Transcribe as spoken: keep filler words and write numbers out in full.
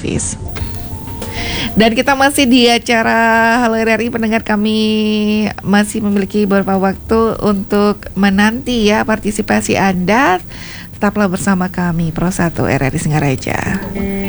Hafiz. Dan kita masih di acara Halo R R I, pendengar, kami masih memiliki beberapa waktu untuk menanti ya partisipasi Anda. Tetaplah bersama kami Pro satu R R I Singaraja.